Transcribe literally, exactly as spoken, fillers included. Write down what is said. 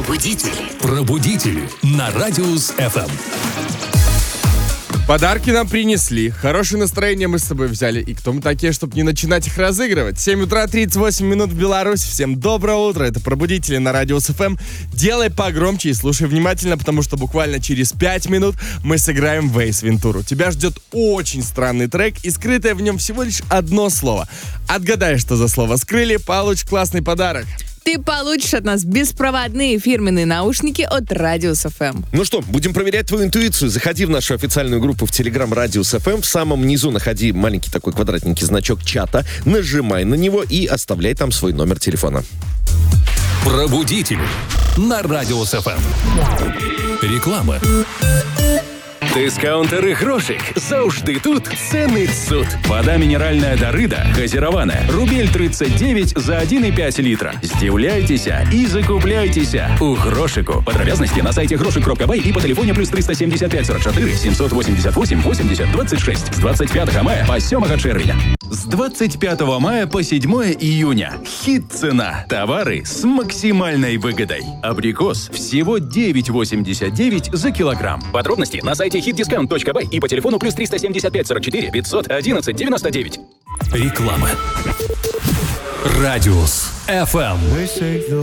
Пробудители. Пробудители на Радиус эф эм. Подарки нам принесли, хорошее настроение мы с собой взяли. И кто мы такие, чтобы не начинать их разыгрывать? семь утра тридцать восемь минут в Беларуси. Всем доброе утро, это Пробудители на Радиус эф эм. Делай погромче и слушай внимательно, потому что буквально через пять минут мы сыграем в Эйс Вентуру. Тебя ждет очень странный трек, и скрытое в нем всего лишь одно слово. Отгадай, что за слово скрыли, получишь классный подарок. Ты получишь от нас беспроводные фирменные наушники от Радиус эф эм. Ну что, будем проверять твою интуицию. Заходи в нашу официальную группу в Telegram Радиус эф эм. В самом низу находи маленький такой квадратненький значок чата. Нажимай на него и оставляй там свой номер телефона. Пробудители на Радіус еф ем. Реклама. Дискаунтери грошик. Завжди тут ценный суд. Вода минеральная Дарида, газированная. Рубель тридцать девять за один и пять литра. Здивляйтеся и закупляйтеся у грошику. Подробности на сайте грошик крапка бай и по телефону плюс триста семьдесят пять сорок четыре семьсот восемьдесят восемь восемьдесят двадцать шесть. С двадцать пятого мая по сьомого червня. С двадцать пятого мая по седьмого июня. Хит-цена. Товары с максимальной выгодой. Абрикос всего девять восемьдесят девять за килограмм. Подробности на сайте хит дискаунт точка бай и по телефону плюс триста семьдесят пять сорок четыре пятьсот одиннадцать девяносто девять. Реклама. Радиус эф эм.